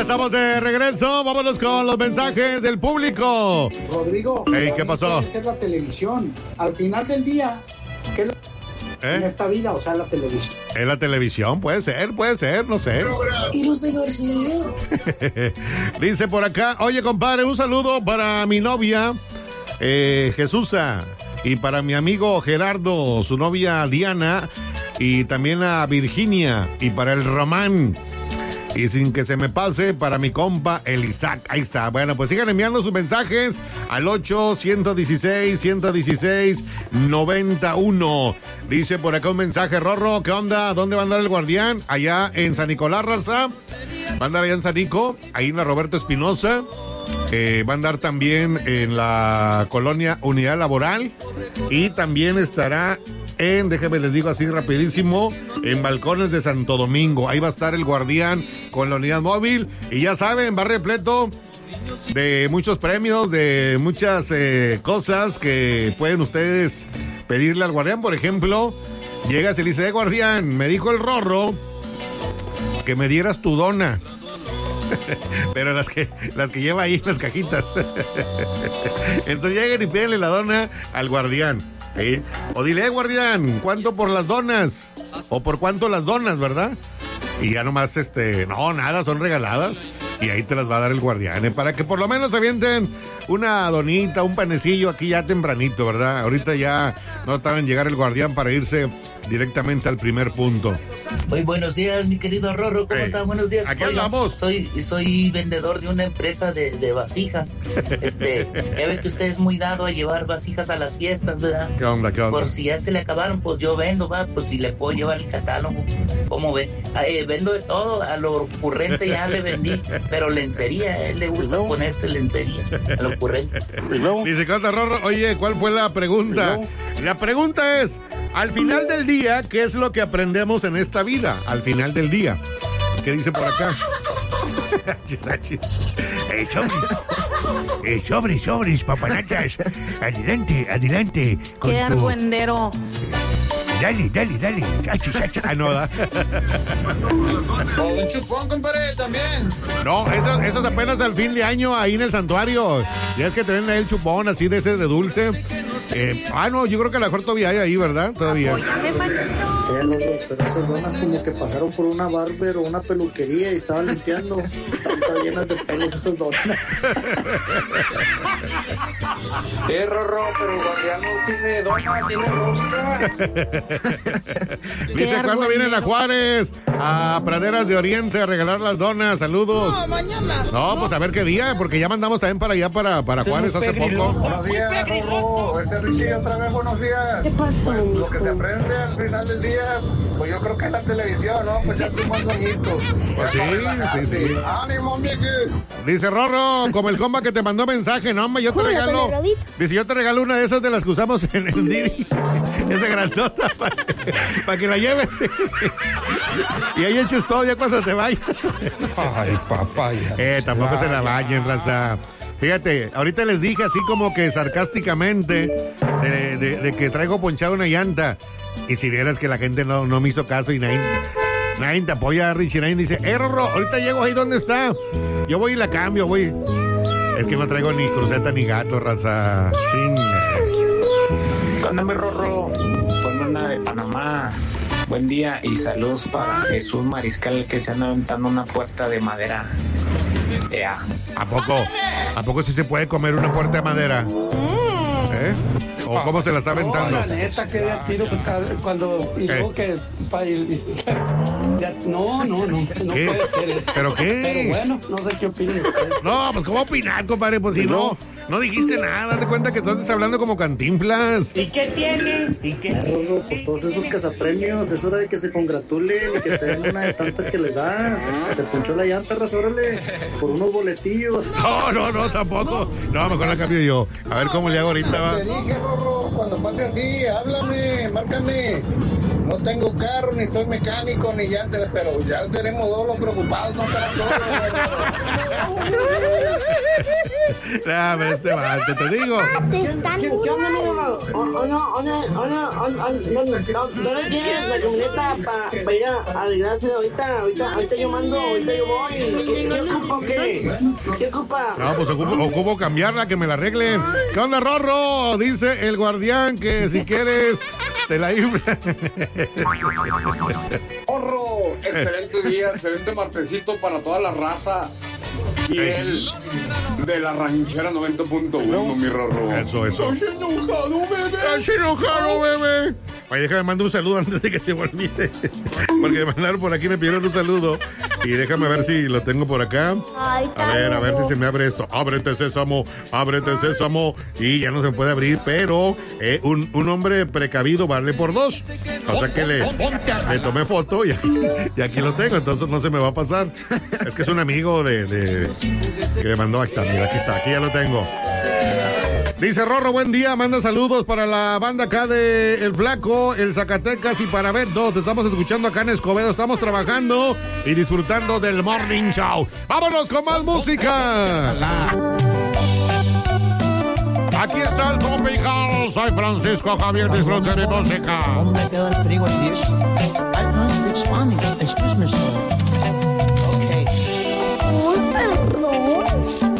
Ya estamos de regreso. Vámonos con los mensajes del público. Rodrigo, Hey, ¿qué pasó? Es la televisión. Al final del día, ¿qué es lo en esta vida? O sea, la televisión. ¿Es la televisión? Puede ser, no sé. ¿Y los de García? Dice por acá, oye, compadre, un saludo para mi novia, Jesusa, y para mi amigo Gerardo, su novia Diana, y también a Virginia, y para el Román. Y sin que se me pase, para mi compa, el Isaac. Ahí está. Bueno, pues sigan enviando sus mensajes al 8-116-116-91. Dice por acá un mensaje, Rorro, ¿qué onda? ¿Dónde va a andar el guardián? Allá en San Nicolás, raza. Va a andar allá en San Nico, ahí en la Roberto Espinosa. Va a andar también en la colonia Unidad Laboral. Y también estará en, déjenme les digo así rapidísimo, en Balcones de Santo Domingo. Ahí va a estar el guardián con la unidad móvil. Y ya saben, va repleto de muchos premios, de muchas cosas que pueden ustedes pedirle al guardián. Por ejemplo, llegas y le dice, guardián, me dijo el Rorro que me dieras tu dona. Pero las que lleva ahí en las cajitas. Entonces lleguen y pídenle la dona al guardián. ¿Sí? O dile, guardián, ¿cuánto por las donas? O por cuánto las donas, ¿verdad? Y ya nomás, no, nada, son regaladas. Y ahí te las va a dar el guardián, para que por lo menos avienten una donita, un panecillo aquí ya tempranito, ¿verdad? Ahorita ya no tardan en llegar el guardián para irse directamente al primer punto. Muy buenos días, mi querido Rorro, ¿cómo está? Buenos días. Aquí andamos. Soy vendedor de una empresa de vasijas. Ya ve que usted es muy dado a llevar vasijas a las fiestas, ¿verdad? ¿Qué onda? Por si ya se le acabaron, pues yo vendo, va, pues si le puedo llevar el catálogo. ¿Cómo ve? Vendo de todo, a lo ocurrente ya le vendí, pero lencería, a él le gusta ponerse lencería, a lo ocurrente. Dice, ¿qué onda, Rorro? Oye, ¿cuál fue la pregunta? La pregunta es, al final del día, ¿qué es lo que aprendemos en esta vida? Al final del día. ¿Qué dice por acá? Sobres, papanatas. Adelante. Qué argüendero. Dale. Ah, no, da. O un chupón, compadre, también. No, eso es apenas al fin de año ahí en el santuario. Ya es que te ven ahí el chupón así de ese de dulce. No, yo creo que a lo mejor todavía hay ahí, ¿verdad? Todavía. Pero esas donas como que pasaron por una barber o una peluquería y estaban limpiando. Estaban llenas de pelos esas donas. Rorro, pero el guardián no tiene dona, tiene rosca. Dice, ¿cuándo vienen a Juárez? A Praderas de Oriente a regalar las donas. Saludos. No, mañana. No, pues a ver qué día, porque ya mandamos también para allá, para Juárez hace poco. Buenos días, Rorro. Ese Richie otra vez, buenos días. ¿Qué pasó, Pues, lo mijo? que se aprende al final del día, pues yo creo que es la televisión, ¿no? Pues ya estoy más bonito. Pues sí. ¡Ánimo, Miki! Dice Rorro, como el compa que te mandó mensaje, no, hombre, yo te Júralo con regalo. la rodita. Dice, yo te regalo una de esas de las que usamos en el Didi. Esa grandota, para que la lleves. Y ahí eches todo ya cuando te vayas. Ay, papá. Tampoco se la bañen, raza. Fíjate, ahorita les dije así como que sarcásticamente de que traigo ponchada una llanta. Y si vieras que la gente no me hizo caso y nadie te apoya, Richie, nadie dice, Rorro, ahorita llego ahí donde está. Yo voy y la cambio, voy. Es que no traigo ni cruceta ni gato, raza. Chinga. Cándame, Rorro. Ponme una de Panamá. Buen día y saludos para Jesús Mariscal que se anda aventando una puerta de madera. ¿A poco sí se puede comer una puerta de madera? ¿O cómo se la está aventando? La neta, que de tiro cuando... Y luego que... No ¿Qué? puede ser eso. ¿Pero qué? Pero bueno, no sé qué opinan ustedes. No, pues ¿cómo opinar, compadre? Pues si no dijiste nada, date cuenta que estás hablando como Cantinflas. ¿Y qué tiene? Rorro, pues todos esos cazapremios, es hora de que se congratulen y que te den una de tantas que les dan. Se ponchó la llanta, raza, órale, por unos boletillos. No, tampoco. No, mejor la cambio yo. A ver cómo le hago ahorita, va. Te dije, Rorro, cuando pase así, háblame, márcame. No tengo carro, ni soy mecánico, ni llantas, pero ya seremos dos los preocupados, no estarás solo. Dame este vato, te digo. ¿Qué onda, amigo? ¿No le tienes la camioneta para ir a arreglarse ahorita yo mando, ahorita yo voy? ¿Qué ocupa o qué? ¿Qué ocupa? No, pues ocupo cambiarla, que me la arreglen. ¿Qué onda, Rorro? Dice el guardián que si quieres te la infla. Rorro, excelente día, excelente martesito para toda la raza. Y él de la ranchera 90.1, mi Rorro. Eso. Estás enojado, bebé. Estás enojado, bebé. Oye, déjame mandar un saludo antes de que se me olvide. Porque me mandaron por aquí, me pidieron un saludo. Y déjame ver si lo tengo por acá. A ver si se me abre esto. Ábrete, sésamo. Y ya no se puede abrir, pero un hombre precavido vale por dos. O sea que le tomé foto y aquí lo tengo, entonces no se me va a pasar. Es que es un amigo que me mandó. Ahí está, mira, aquí está, aquí ya lo tengo. Dice Rorro, buen día, manda saludos para la banda acá de El Flaco, el Zacatecas y para Beto. Te estamos escuchando acá en Escobedo, estamos trabajando y disfrutando del Morning Show. ¡Vámonos con más música! Aquí está el Tropical, soy Francisco Javier, disfrute mi música. ¿Dónde queda el frigo el 10? I don't speak Spanish, excuse me, sir.